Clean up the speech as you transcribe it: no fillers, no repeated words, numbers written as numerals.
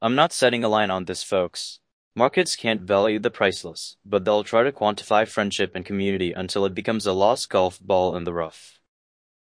I'm not setting a line on this, folks. Markets can't value the priceless, but they'll try to quantify friendship and community until it becomes a lost golf ball in the rough.